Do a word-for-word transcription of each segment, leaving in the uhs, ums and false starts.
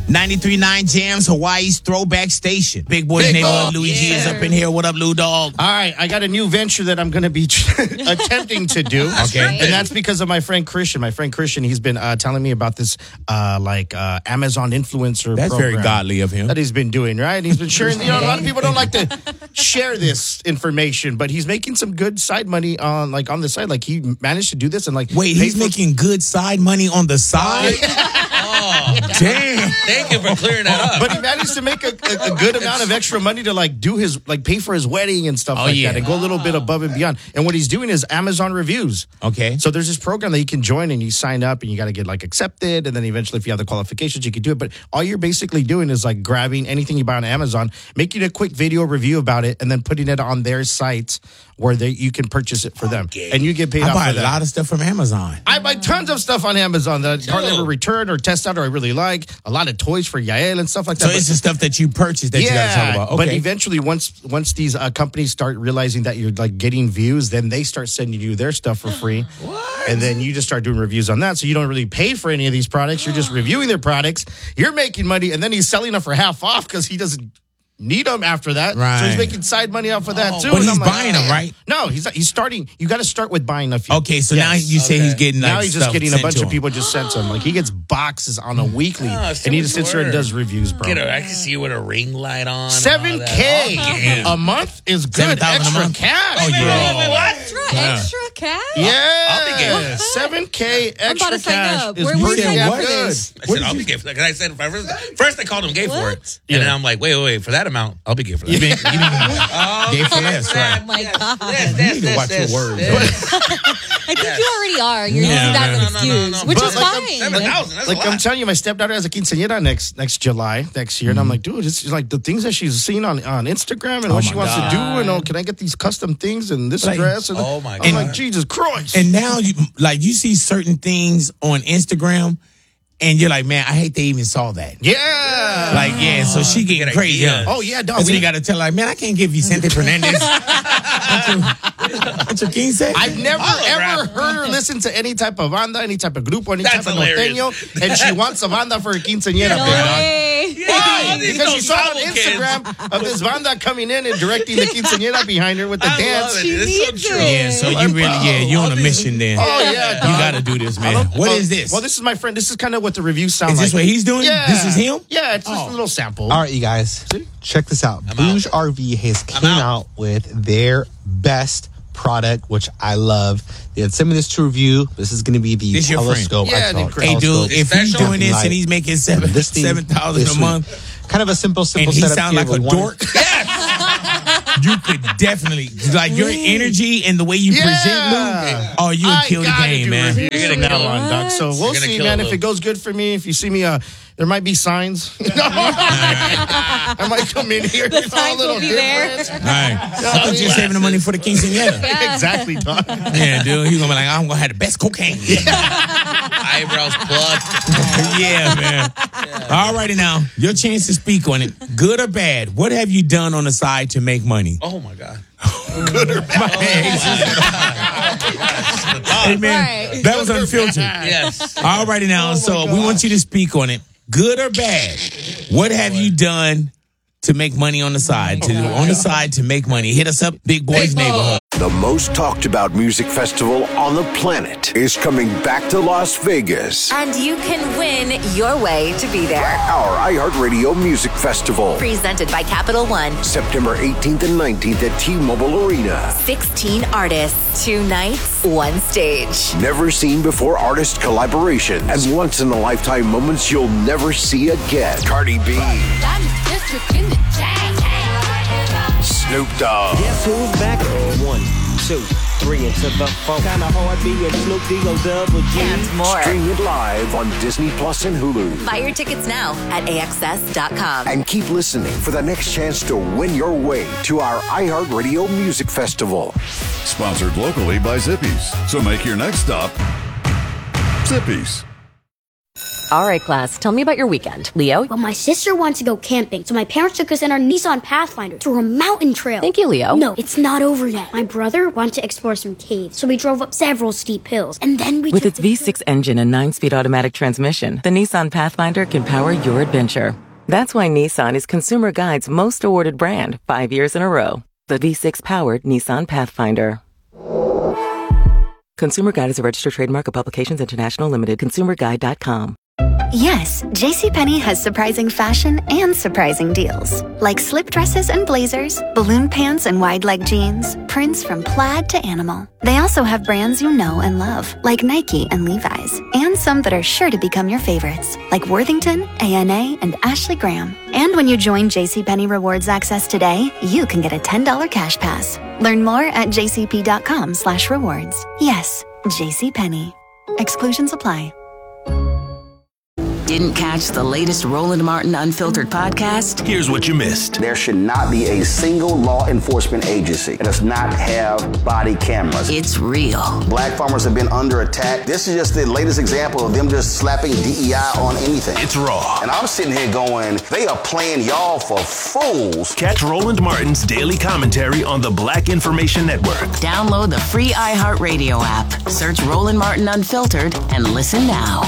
ninety-three point nine Jams, Hawaii's throwback station. Big Boy's Big Neighborhood, Boy, Louis G yeah. is up in here. What up, Lou Dog? All right, I got a new venture that I'm going to be attempting to do. Okay. And that's because of my friend Christian. My friend Christian, he's been uh, telling me about this uh, like uh, Amazon influencer That's program very godly of him. that he's been doing, right? He's been sharing, you know, a lot of people don't like to share this information, but he's making some good side money on like on the side. Like he managed to do this and like Wait, pay he's for- making good side money on the side? Oh, Damn. thank you for clearing that up. But he managed to make a, a, a good amount of extra money to like do his like pay for his wedding and stuff Oh, like yeah. that and go a little bit above and beyond. And what he's doing is Amazon reviews. Okay. So there's this program that you can join and you sign up and you got to get like accepted and then eventually if you have the qualifications you can do it. But all you're basically doing is like grabbing anything you buy on Amazon, making a quick video review about it, and then putting it on their site where they you can purchase it for them Okay. and you get paid I off buy for a that. lot of stuff from Amazon. I buy tons of stuff on Amazon that I hardly Yo. ever return or test out or I really like. A lot of toys for Yael and stuff like that. So But- it's the stuff that you purchased that you got to talk about. Okay. but eventually, once once these uh, companies start realizing that you're like getting views, then they start sending you their stuff for free, and then you just start doing reviews on that. So you don't really pay for any of these products; you're just reviewing their products. You're making money, and then he's selling them for half off because he doesn't need them after that. So Right. he's making side money off of that too. But And he's I'm like, buying them, right? No, he's he's starting. You got to start with buying a few. Okay, so Yes. now you say Okay. he's getting like Now he's just stuff getting a sent bunch to of him. people just sent to him. Like he gets boxes on a weekly, Ah, and he so just sits there and word. does reviews, bro. Get a, I can see you with a ring light on. and all Seven that. K Oh, yeah. a month is good. seven thousand a Extra month? cash. Oh, yeah. Wait, wait, what? Extra, extra cash? Yeah, I'll be game. seven K I'm about extra to sign cash up. is Where- where pretty you sign damn up for good. this? I said, I'll be gay for that. Because I said, first, first they called him gay for What? it. And then I'm like, wait, wait, wait, for that amount, I'll be gay for that. You been, you been Oh, gay for this, right? Oh my God. Yes, You yes, need to yes, watch your yes, words. yes. I think you already are. You're Yeah, using that as man. an No, no, no, excuse, no, which but is like fine. I'm- Seven thousand, that's Like a lot. I'm telling you, my stepdaughter has a quinceañera next next July next year, and I'm like, dude, it's like the things that she's seen on, on Instagram and Oh what my she wants God. to do, and oh, can I get these custom things and this Like- dress? And Oh, my I'm God. like, Jesus Christ! And now, you like, you see certain things on Instagram, and you're like, man, I hate they even saw that. yeah, Like, yeah, so she getting Good crazy. idea. Huh? oh yeah, dog. And so we- you got to tell her, like, man, I can't give Vicente Fernandez. What your king say? I've never Holograph. ever heard her listen to any type of banda, any type of grupo, any That's type of hilarious. norteño, and she wants a banda for her quinceañera. No big dog. way. Yeah, Why? these Because she those saw on travel kids. Instagram of this banda coming in and directing the quinceañera behind her with the I dance. love it. It's so needs true. it. yeah, so you really, yeah, you're on a mission then. Oh yeah, You dog. got to do this, I man. don't- What well, is this? Well, this is my friend. This is kind of what the reviews sound Is like. this what he's doing? Yeah, This is him? Yeah, it's just Oh. a little sample. All right, you guys, check this out. I'm Bouge out. R V has I'm came out. out with their best product, which I love. They had sent me this to review. This is going to be the This your friend? telescope. Yeah, I call the it Chris. Hey, dude, telescope. if he's Special. doing this Light. and he's making seven This thing seven thousand is a sweet. month, Kind of a simple, simple and he setup sound here, like a but one- dork, you could definitely, like, your energy and the way you present, Yeah. Lou, oh, you would I kill the gotta game, do man. reviews You're from gonna now kill on, it. Doc. So we'll gonna see, kill man. it, If Lou. it goes good for me, if you see me, uh, there might be signs. I might come in here. The you know, a signs little will be there. different. All right. I thought you were saving the money for the quinceañera. Yeah. Exactly, Doc. Yeah, dude, he's gonna be like, I'm gonna have the best cocaine. Eyebrows plucked. Yeah, man. All righty now, your chance to speak on it. Good or bad, what have you done on the side to make money? Oh, my God. Hey, man, Right. that was unfiltered. Yes. All righty now, so we want you to speak on it. Good or bad, what have you done to make money on the side? To on the side to make money. Hit us up, Big Boys Neighborhood. The most talked about music festival on the planet is coming back to Las Vegas. And you can win your way to be there. Our iHeartRadio Music Festival. Presented by Capital One. September eighteenth and nineteenth at T-Mobile Arena. sixteen artists, two nights, one stage. Never seen before artist collaborations and once in a lifetime moments you'll never see again. Cardi B, Snoop Dogg, Guess who's back? One, two, three into the phone. Kinda hard being Snoop D-O double G. And more. stream it live on Disney Plus and Hulu. Buy your tickets now at A X S dot com. And keep listening for the next chance to win your way to our iHeartRadio Music Festival. Sponsored locally by Zippies. So make your next stop Zippies. All right, class, tell me about your weekend. Leo? Well, my sister wants to go camping, so my parents took us in our Nissan Pathfinder to a mountain trail. Thank you, Leo. No, it's not over yet. My brother wanted to explore some caves, so we drove up several steep hills, and then we With took its V six engine and nine-speed automatic transmission, the Nissan Pathfinder can power your adventure. That's why Nissan is Consumer Guide's most awarded brand five years in a row. The V six-powered Nissan Pathfinder. Consumer Guide is a registered trademark of Publications International Limited. consumer guide dot com. Yes, JCPenney has surprising fashion and surprising deals. Like slip dresses and blazers, balloon pants and wide leg jeans, prints from plaid to animal. They also have brands you know and love, like Nike and Levi's, and some that are sure to become your favorites, like Worthington, A N A, and Ashley Graham. And when you join JCPenney Rewards Access today, you can get a ten dollars cash pass. Learn more at jcp.com slash rewards. Yes, JCPenney. Exclusions apply. Didn't catch the latest Roland Martin Unfiltered podcast? Here's what you missed. There should not be a single law enforcement agency that does not have body cameras. It's real. Black farmers have been under attack. This is just the latest example of them just slapping D E I on anything. It's raw. And I'm sitting here going, they are playing y'all for fools. Catch Roland Martin's daily commentary on the Black Information Network. Download the free iHeartRadio app. Search Roland Martin Unfiltered and listen now.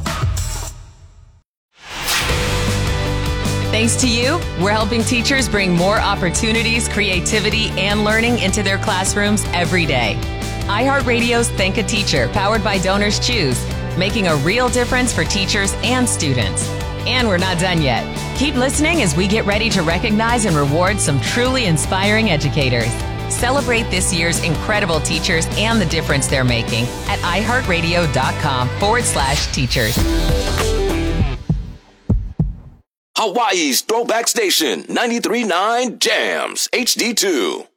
Thanks to you, we're helping teachers bring more opportunities, creativity, and learning into their classrooms every day. iHeartRadio's Thank a Teacher, powered by Donors Choose, making a real difference for teachers and students. And we're not done yet. Keep listening as we get ready to recognize and reward some truly inspiring educators. Celebrate this year's incredible teachers and the difference they're making at iHeartRadio.com forward slash teachers. Hawaii's Throwback Station, ninety-three point nine Jams, H D two.